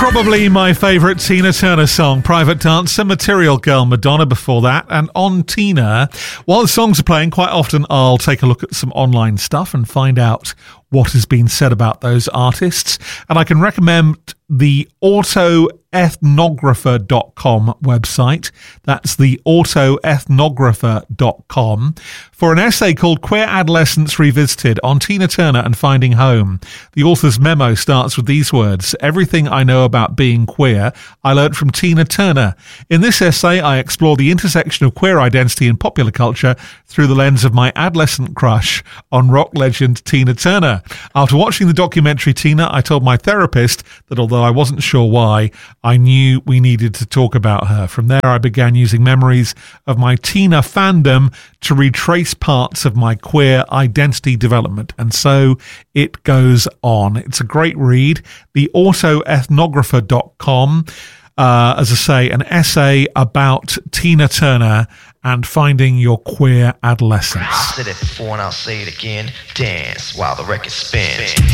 Probably my favourite Tina Turner song, Private Dancer, Material Girl, Madonna before that. And on Tina, while the songs are playing, quite often I'll take a look at some online stuff and find out what has been said about those artists. And I can recommend the autoethnographer.com website. That's the autoethnographer.com for an essay called Queer Adolescence Revisited on Tina Turner and Finding Home. The author's memo starts with these words: everything I know about being queer, I learned from Tina Turner. In this essay, I explore the intersection of queer identity and popular culture through the lens of my adolescent crush on rock legend Tina Turner. After watching the documentary Tina, I told my therapist that although I wasn't sure why, I knew we needed to talk about her. From there, I began using memories of my Tina fandom to retrace parts of my queer identity development. And so it goes on. It's a great read. The autoethnographer.com. As I say, an essay about Tina Turner and finding your queer adolescence. I said it before and I'll say it again. Dance while the record spins.